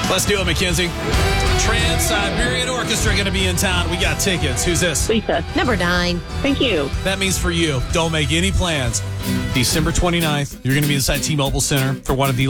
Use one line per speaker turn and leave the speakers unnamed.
Let's do it, Mackenzie. Trans-Siberian Orchestra going to be in town. We got tickets. Who's this?
Lisa.
Number 9.
Thank you.
That means for you, don't make any plans. December 29th, you're going to be inside T-Mobile Center for one of the